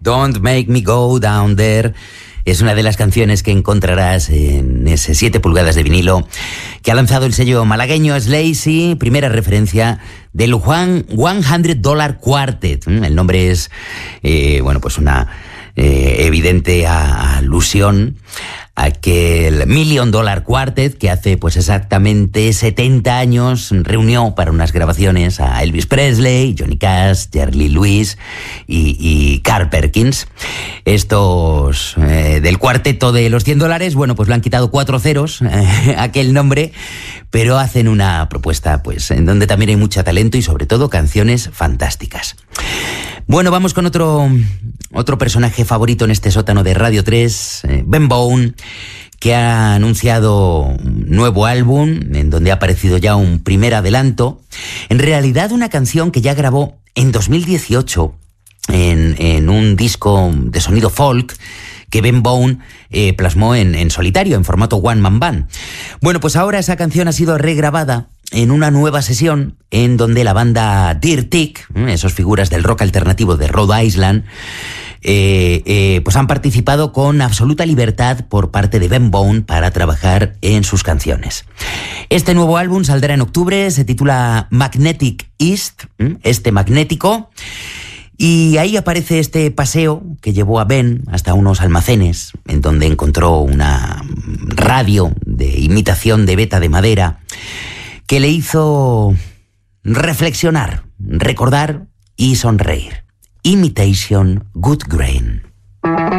Don't Make Me Go Down There. Es una de las canciones que encontrarás en ese 7 pulgadas de vinilo que ha lanzado el sello malagueño Slazy, primera referencia del $100 Quartet. El nombre es, pues una evidente alusión a aquel $1 Million Quartet que hace pues exactamente 70 años reunió para unas grabaciones a Elvis Presley, Johnny Cash, Jerry Lee Lewis y Carl Perkins. Estos del cuarteto de los $100, bueno, pues le han quitado 4 ceros aquel nombre, pero hacen una propuesta pues en donde también hay mucho talento y sobre todo canciones fantásticas. Bueno, vamos con otro personaje favorito en este sótano de Radio 3, Ben Bone, que ha anunciado un nuevo álbum en donde ha aparecido ya un primer adelanto. En realidad una canción que ya grabó en 2018 en un disco de sonido folk que Ben Bone plasmó en solitario, en formato One Man Band. Bueno, pues ahora esa canción ha sido regrabada en una nueva sesión en donde la banda Dirtic, esos figuras del rock alternativo de Rhode Island, pues han participado con absoluta libertad por parte de Ben Bone para trabajar en sus canciones. Este nuevo álbum saldrá en octubre, se titula Magnetic East, este magnético, y ahí aparece este paseo que llevó a Ben hasta unos almacenes en donde encontró una radio de imitación de beta de madera que le hizo reflexionar, recordar y sonreír. Imitation Good Grain.